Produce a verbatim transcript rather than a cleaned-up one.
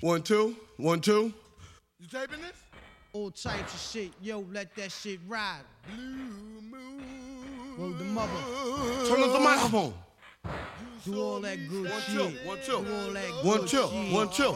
One, two, one, two. You taping this? All types of shit, yo, let that shit ride. Blue moon. Word the mother. Turn up the microphone. Do all that good One, shit. two, one, two. Do all that One, good two, shit. one, two.